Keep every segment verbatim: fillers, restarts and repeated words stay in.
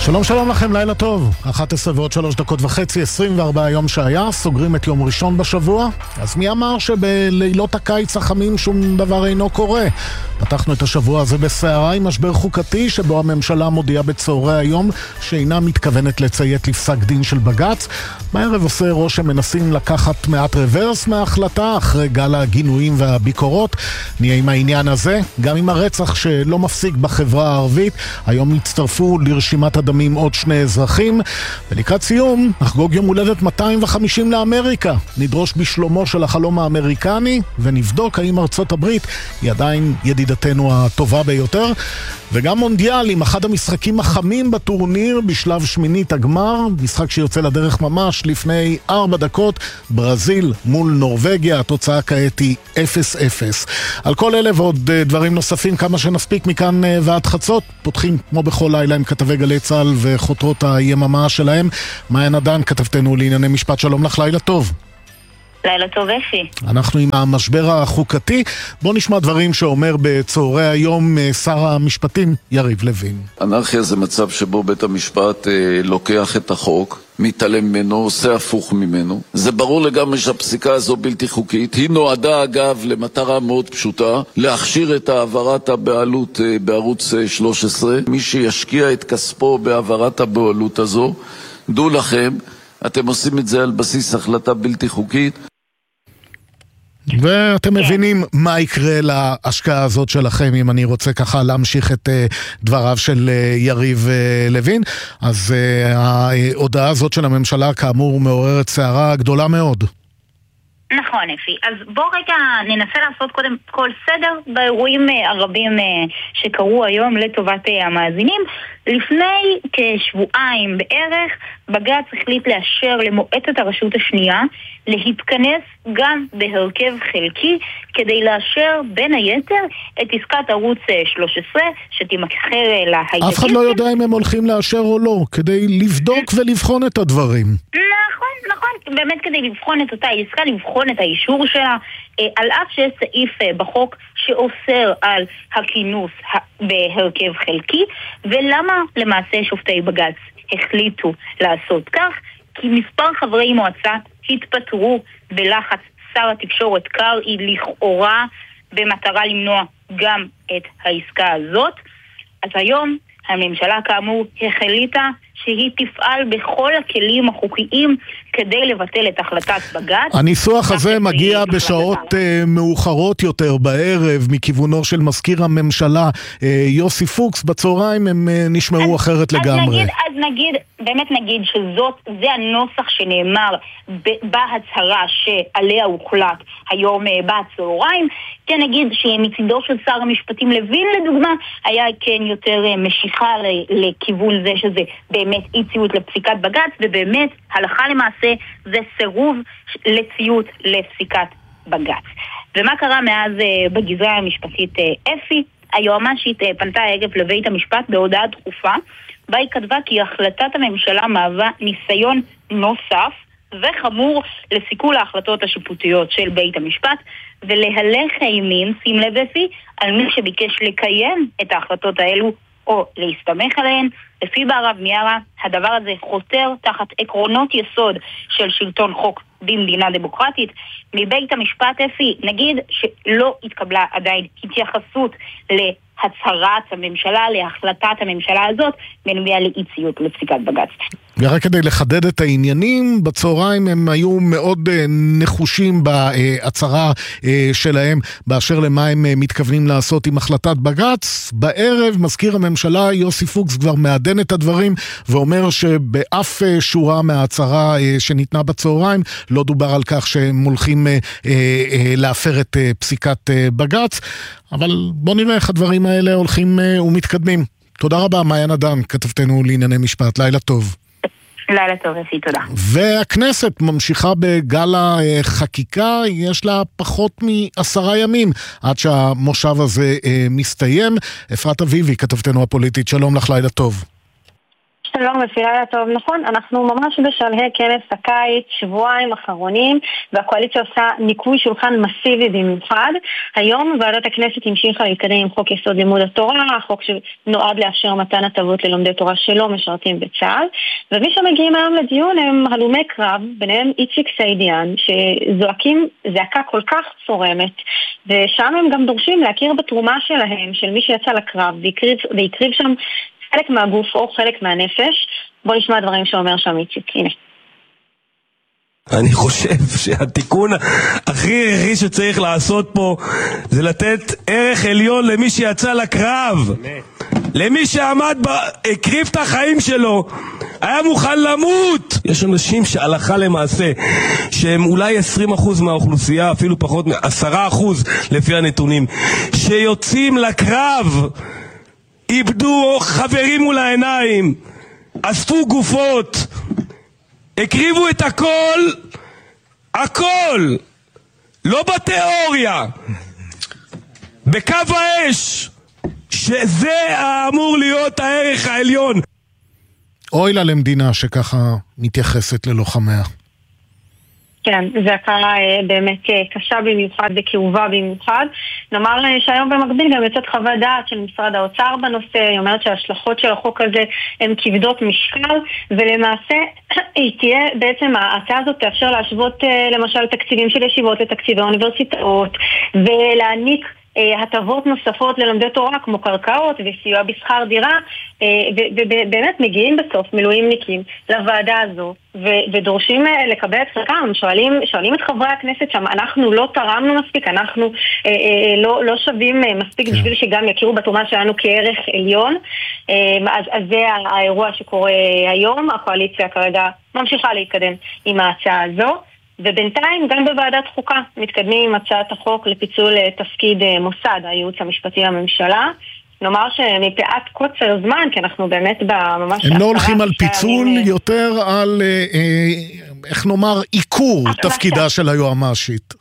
שלום שלום לכם, לילה טוב. אחת עשרה ועוד שלוש דקות וחצי, עשרים וארבעה יום שהיה, סוגרים את יום ראשון בשבוע. אז מי אמר שבלילות הקיץ החמים שום דבר אינו קורה? פתחנו את השבוע הזה בסערה עם משבר חוקתי שבו הממשלה מודיעה בצהרי היום שאינה מתכוונת לציית לפסק דין של בג"ץ. בערב עושה ראש שמנסים לקחת מעט רוורס מההחלטה אחרי גל הגינויים והביקורות. נהיה עם העניין הזה, גם עם הרצח שלא מפסיק בחברה הערבית. היום הצטרפו לרשימת הדמים עוד שני אזרחים, ולקראת סיום נחגוג יום הולדת מאתיים וחמישים לאמריקה. נדרוש בשלומו של החלום האמריקני ונבדוק האם ארצות הברית היא עדיין ידידתנו הטובה ביותר. וגם מונדיאל עם אחד המשחקים החמים בטורניר בשלב שמינית הגמר, משחק שיוצא לדרך ממש לפני ארבע דקות, ברזיל מול נורווגיה, התוצאה כעת היא אפס אפס. על כל אלה ועוד דברים נוספים כמה שנספיק מכאן ועד חצות, פותחים כמו בכל לילה עם כתבי גלי צהל וחותרות היממה שלהם. מעיין עדן, כתבתנו לענייני משפט, שלום לך, לילה טוב. לילה טוב אפי. אנחנו עם המשבר החוקתי. בוא נשמע דברים שאומר בצהרי היום שר המשפטים יריב לוין. אנרכיה זה מצב שבו בית המשפט אה, לוקח את החוק, מתעלם ממנו, עושה הפוך ממנו. זה ברור לגמרי שהפסיקה הזו בלתי חוקית. היא נועדה אגב למטרה מאוד פשוטה, להכשיר את העברת הבעלות אה, בערוץ אה, שלוש עשרה. מי שישקיע את כספו בהעברת הבעלות הזו, דעו לכם, אתם עושים את זה על בסיס החלטה בלתי חוקית. ואתם מבינים מה יקרה להשקעה הזאת שלכם, אם אני רוצה ככה להמשיך את דבריו של יריב לוין. אז ההודעה הזאת של הממשלה כאמור מעוררת סערה גדולה מאוד. נכון אפי, אז בוא רגע ננסה לעשות קודם כל סדר באירועים הרבים שקרו היום לטובת המאזינים. לפני כשבועיים בערך בג"ץ החליט לאשר למועצת הרשות השנייה להתכנס גם בהרכב חלקי כדי לאשר בין היתר את עסקת ערוץ שלוש עשרה שתימכר להייטקיסטים. אף אחד לא יודע אם הם הולכים לאשר או לא, כדי לבדוק ולבחון את הדברים. נכון, נכון, באמת כדי לבחון את אותה עסקה, לבחון את האישור שלה, על אף שיש סעיף בחוק שאוסר על הכינוס בהרכב חלקי. ולמה למעשה שופטי בג"ץ החליטו לעשות כך? כי מספר חברי מועצה התפטרו בלחץ שר התקשורת קרעי לכאורה במטרה למנוע גם את העסקה הזאת. אז היום הממשלה כאמור החליטה שהיא תפעל בכל הכלים החוקיים כדי לבטל את החלטת בג"ץ. הניסוח הזה מגיע בשעות מאוחרות יותר בערב מכיוונו של מזכיר הממשלה יוסי פוקס. בצהריים הם נשמעו אחרת לגמרי. אז נגיד, באמת נגיד שזאת, זה הנוסח שנאמר בהצהרה שעליה הוחלט היום בצהריים. כן נגיד שמצידו של שר המשפטים לוין לדוגמה היה כן יותר משיכה לכיוון זה שזה באמת אי ציות לפסיקת בג"ץ, ובאמת הלכה למעשה זה סירוב לציות לפסיקת בג"ץ. ומה קרה מאז בגזרה המשפטית אפי? היועמ"שית פנתה הערב לבית המשפט בהודעה דחופה, בה היא כתבה כי החלטת הממשלה מהווה ניסיון נוסף וחמור לסיכול ההחלטות השיפוטיות של בית המשפט, ולהלך אימים, שים לב אפי, על מי שביקש לקיים את ההחלטות האלו או להסתמך עליהן. לפי בערב מיארה, הדבר הזה חותר תחת עקרונות יסוד של שלטון חוק במדינה דמוקרטית. מבית המשפט אפי, נגיד שלא התקבלה עדיין התייחסות להצהרת הממשלה, להחלטת הממשלה הזאת, בנוגע לאי ציות לפסיקת בג"ץ. ורק כדי לחדד את העניינים, בצהריים הם היו מאוד נחושים בהצהרה שלהם באשר למה הם מתכוונים לעשות עם החלטת בג"ץ. בערב מזכיר הממשלה יוסי פוקס כבר מעדן את הדברים ואומר שבאף שורה מההצהרה שניתנה בצהריים לא דובר על כך שהם הולכים להפר את פסיקת בג"ץ. אבל בוא נראה איך הדברים האלה הולכים ומתקדמים. תודה רבה, מעיין עדן, כתבתנו לענייני משפט. לילה טוב. לילה טוב, אפי, תודה. והכנסת ממשיכה בגל החקיקה, יש לה פחות מעשרה ימים עד שהמושב הזה אה, מסתיים. אפרת אביבי, כתבתנו הפוליטית, שלום לך, לילה טוב. שלום, מפילה טוב, נכון, אנחנו ממש בשלהי כנס הקיץ, שבועיים אחרונים, והקואליציה עושה ניקוי שולחן מסיבי במיוחד. היום ועדת הכנסת המשיכה להתקדם עם חוק יסוד לימוד התורה, חוק שנועד לאפשר מתן הטבות ללומדי תורה שלא משרתים בצה"ל, ומי שמגיעים היום לדיון הם הלומי קרב, ביניהם איציק סעידיאן, שזועקים זעקה כל כך צורמת, ושם הם גם דורשים להכיר בתרומה שלהם, של מי שיצא לקרב, ויקריב, ויקריב שם חלק מהגוף או חלק מהנפש. בוא נשמע דברים שאומר שם איציק. הנה. אני חושב שהתיקון הכי הכי שצריך לעשות פה זה לתת ערך עליון למי שיצא לקרב, למי שעמד, הקריב את החיים שלו, היה מוכן למות. יש אנשים שהלכה למעשה שהם אולי עשרים אחוז מהאוכלוסייה, אפילו פחות מ-עשרה אחוז לפי הנתונים, שיוצאים לקרב, איבדו חברים מול העיניים, אספו גופות, הקריבו את הכל, הכל, לא בתיאוריה, בקו האש, שזה אמור להיות הערך העליון. אוי לה למדינה שככה מתייחסת ללוחמיה. כן, זה הקרה באמת קשה במיוחד וכאובה במיוחד. נאמר שהיום במקביל גם יוצאת חוות דעת של משרד האוצר בנושא, היא אומרת שההשלכות של החוק הזה הן כבדות משקל, ולמעשה היא תהיה, בעצם ההצעה הזאת תאפשר להשוות למשל תקציבים של ישיבות לתקציבי האוניברסיטאות, ולהעניק הטבות נוספות ללומדי תורה כמו קרקעות וסיוע בשכר דירה, ובאמת מגיעים בסוף מילואימניקים לוועדה הזו ודורשים לקבל את חלקם, שואלים, שואלים את חברי הכנסת שם, אנחנו לא תרמנו מספיק, אנחנו לא, לא שווים מספיק בשביל שגם יכירו בתרומה שלנו כערך עליון. אז, אז זה האירוע שקורה היום. הקואליציה כרגע ממשיכה להתקדם עם ההצעה הזו, ובינתיים גם בוועדת חוקה מתקדמים עם הצעת החוק לפיצול תפקיד מוסד הייעוץ המשפטי לממשלה. נאמר שמפאת קוצר זמן, כי אנחנו באמת בממש... הם לא הולכים על פיצול, יותר על, איך נאמר, עיקור תפקידה של היועמ"שית.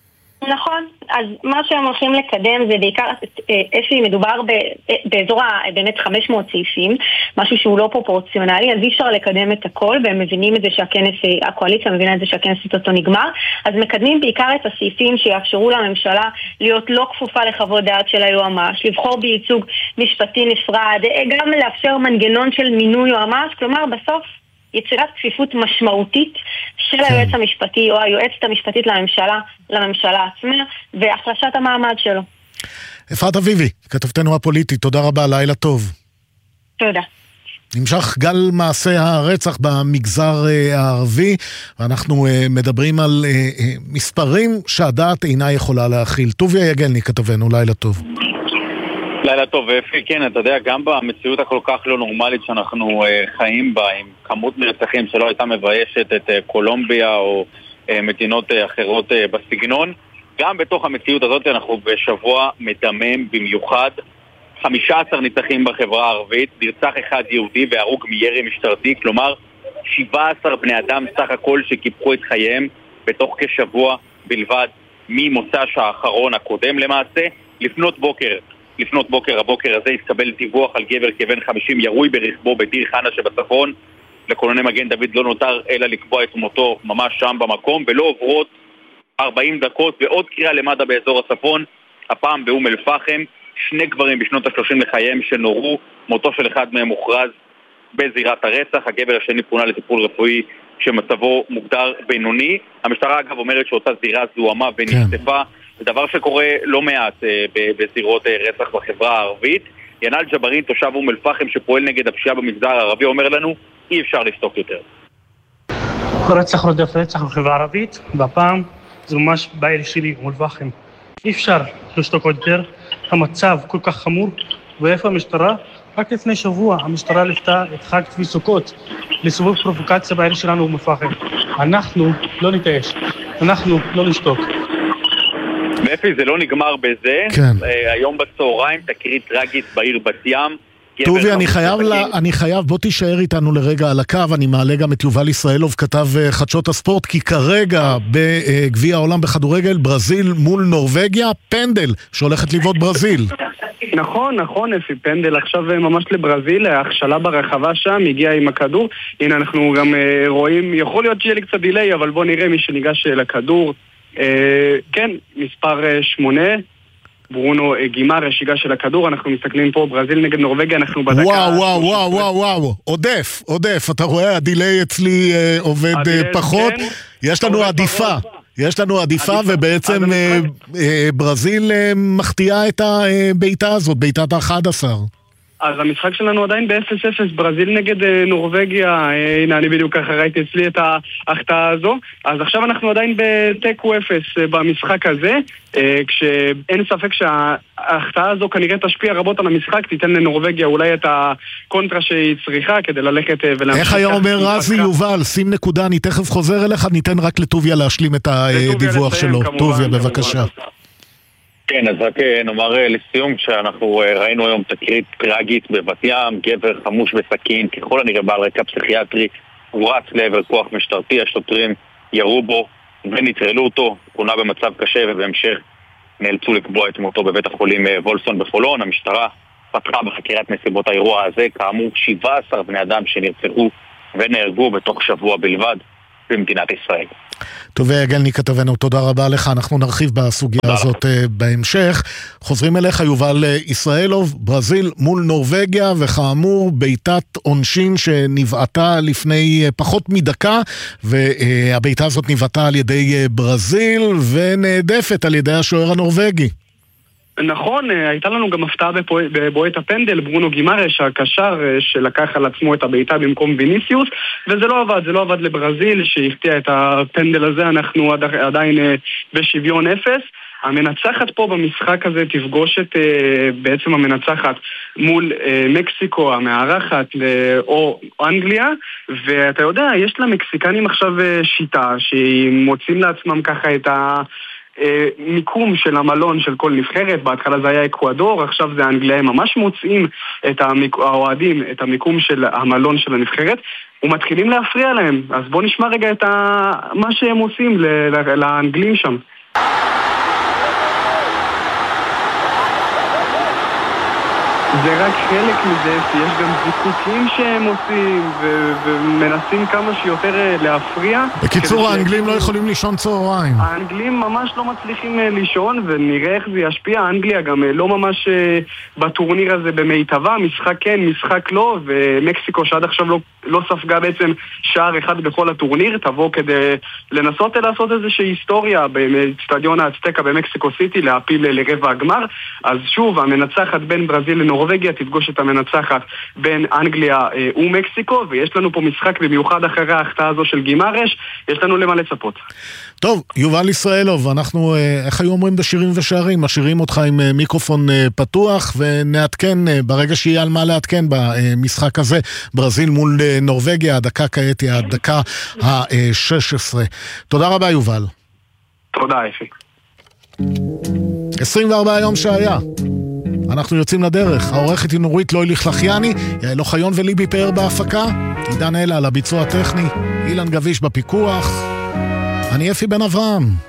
נכון, אז מה שהם הולכים לקדם זה בעיקר, אפי, מדובר באזור באמת חמש מאות סעיפים, משהו שהוא לא פרופורציונלי, אז אי אפשר לקדם את הכל, והם מבינים את זה שהכנס, הקואליציה מבינה את זה שהכנס אותו נגמר, אז מקדמים בעיקר את הסעיפים שיאפשרו לממשלה להיות לא כפופה לחוות דעת של היועמ"ש, לבחור בייצוג משפטי נפרד, גם לאפשר מנגנון של מינוי יועמ"ש, כלומר בסוף יצירת כפיפות משמעותית של היועץ המשפטי או היועצת המשפטית לממשלה, לממשלה עצמה, והחלשת המעמד שלו. אפרת אביבי, כתבתנו הפוליטית, תודה רבה, לילה טוב. תודה. נמשך גל מעשי הרצח במגזר הערבי, ואנחנו מדברים על מספרים שהדעת אינה יכולה להכיל. טוביה יגלני, כתבנו, לילה טוב. לילה טוב, אפי, כן, אתה יודע, גם במציאות הכל כך לא נורמלית שאנחנו uh, חיים בה, עם כמות מרצחים שלא הייתה מביישת את uh, קולומביה או uh, מדינות uh, אחרות uh, בסגנון, גם בתוך המציאות הזאת אנחנו בשבוע מדמם במיוחד. חמישה עשר נרצחים בחברה הערבית, נרצח אחד יהודי והרוג מירי משטרתי, כלומר שבעה עשר בני אדם סך הכל שקיפחו את חייהם בתוך כשבוע בלבד ממוצ"ש האחרון הקודם למעשה. לפנות בוקר לפנות בוקר, הבוקר הזה התקבל דיווח על גבר כבן חמישים ירוי ברכבו בדיר חנה שבצפון. לכונני מגן דוד לא נותר אלא לקבוע את מותו ממש שם במקום, ולא עוברות ארבעים דקות ועוד קריאה למד"א באזור הצפון, הפעם באום אל פחם. שני גברים בשנות ה-שלושים לחייהם שנורו, מותו של אחד מהם מוכרז בזירת הרצח, הגבר השני פונה לטיפול רפואי שמצבו מוגדר בינוני. המשטרה אגב אומרת שאותה זירה זוהמה ונחטפה, זה דבר שקורה לא מעט בזירות רצח בחברה הערבית. ינאל ג'בארין, תושב אום אל פחם שפועל נגד הפשיעה במגזר הערבי, אומר לנו, אי אפשר לשתוק יותר. רצח רודף רצח בחברה הערבית, והפעם זה ממש בעיר שלי, אום אל פחם. אי אפשר לשתוק יותר, המצב כל כך חמור, ואיפה המשטרה? רק לפני שבוע המשטרה לפתה את חג צבי סוכות לסיבוב פרובוקציה בעיר שלנו אום אל פחם. אנחנו לא נתייאש, אנחנו לא נשתוק. ואפי, זה לא נגמר בזה. כן. היום בצהריים תקרית טרגית בעיר בת ים. טובי, אני חייב, לה, אני חייב, בוא תישאר איתנו לרגע על הקו, אני מעלה גם את יובל ישראלוב, כתב חדשות הספורט, כי כרגע בגביע העולם בכדורגל, ברזיל מול נורווגיה, פנדל שהולכת לבעוט ברזיל. נכון, נכון, אפי פנדל עכשיו ממש לברזיל, הכשלה ברחבה שם, הגיע עם הכדור. הנה אנחנו גם uh, רואים, יכול להיות שיהיה לי קצת דילי, אבל בוא נראה מי שניגש לכדור. Uh, כן, מספר uh, שמונה, ברונו uh, גימרש ייגש לכדור, אנחנו מסתכלים פה, ברזיל נגד נורווגיה, אנחנו בדקה... וואו, וואו, וואו, וואו, וואו, עודף, עודף, אתה רואה, הדילי אצלי uh, עובד uh, פחות, כן. יש לנו עדיפה. יש לנו עדיפה, ובעצם ברזיל מחטיאה את הביתה הזאת, ביתת ה-אחד עשר. אז המשחק שלנו עדיין ב-אפס אפס, ברזיל נגד נורווגיה, הנה אני בדיוק ככה ראיתי אצלי את ההחטאה הזו, אז עכשיו אנחנו עדיין בטקו אפס במשחק הזה, כשאין ספק שההחטאה הזו כנראה תשפיע רבות על המשחק, תיתן לנורווגיה אולי את הקונטרה שהיא צריכה כדי ללכת ולהמשיך. איך היה אומר רזי יובל, שים נקודה, אני תכף חוזר אליך, ניתן רק לטוביה להשלים את הדיווח שלו. טוביה, בבקשה. כן, אז רק נאמר לסיום, כשאנחנו ראינו היום תקרית טרגית בבת ים, גבר חמוש בסכין, ככל הנראה בעל רקע פסיכיאטרי, הוא רץ לעבר כוח משטרתי, השוטרים ירו בו ונטרלו אותו, פונה במצב קשה ובהמשך נאלצו לקבוע את מותו בבית החולים וולפסון בפולון. המשטרה פתחה בחקירת נסיבות האירוע הזה, כאמור שבעה עשר בני אדם שנרצחו ונהרגו בתוך שבוע בלבד במדינת ישראל. טוב, גלני כתבנו, תודה רבה לך, אנחנו נרחיב בסוגיה הזאת בהמשך. חוזרים אליך, יובל ישראלוב, ברזיל מול נורווגיה, וכאמור ביתת עונשין שנבעתה לפני פחות מדקה, והביתה הזאת נבעתה על ידי ברזיל ונעדפת על ידי השוער הנורווגי. נכון, הייתה לנו גם הפתעה בבועט הפנדל, ברונו גימרש, הקשר שלקח על עצמו את הביתה במקום ויניסיוס, וזה לא עבד, זה לא עבד לברזיל שהפתיע את הפנדל הזה, אנחנו עדיין בשוויון אפס. המנצחת פה במשחק הזה תפגוש את בעצם המנצחת מול מקסיקו המארחת או אנגליה, ואתה יודע, יש למקסיקנים עכשיו שיטה שמוצאים לעצמם ככה את ה... מיקום של המלון של כל נבחרת, בהתחלה זה היה אקוודור, עכשיו זה האנגליה, ממש מוצאים את המיק... האוהדים, את המיקום של המלון של הנבחרת, ומתחילים להפריע להם. אז בוא נשמע רגע את ה... מה שהם עושים ל... לאנגלים שם. זה רק חלק מזה, שיש גם זיקוקים שהם עושים ו- ומנסים כמה שיותר להפריע. בקיצור, האנגלים ש... לא יכולים לישון צהריים. האנגלים ממש לא מצליחים לישון, ונראה איך זה ישפיע. האנגליה גם לא ממש בטורניר הזה במיטבה, משחק כן, משחק לא, ומקסיקו שעד עכשיו לא, לא ספגה בעצם שער אחד בכל הטורניר, תבוא כדי לנסות לעשות איזושהי היסטוריה בסטדיון האצטקה במקסיקו סיטי, להפיל לרבע הגמר. אז שוב, המנצחת בין ברזיל לנורווגיה תפגוש את המנצחת בין אנגליה אה, ומקסיקו, ויש לנו פה משחק במיוחד אחרי ההחטאה הזו של גימרש, יש לנו למה לצפות. טוב, יובל ישראלוב, אנחנו, אה, איך היו אומרים בשירים ושערים, משאירים אותך עם אה, מיקרופון אה, פתוח, ונעדכן אה, ברגע שיהיה על מה לעדכן במשחק הזה, ברזיל מול אה, נורווגיה, הדקה כעת היא הדקה ה-שש עשרה. תודה רבה יובל. תודה אפי. עשרים וארבעה יום שהיה. אנחנו יוצאים לדרך, העורכת היא נורית לוי לחלחיאני, יעל אוחיון וליבי פאר בהפקה, עידן אלה על הביצוע הטכני, אילן גביש בפיקוח, אני אפי בן אברהם.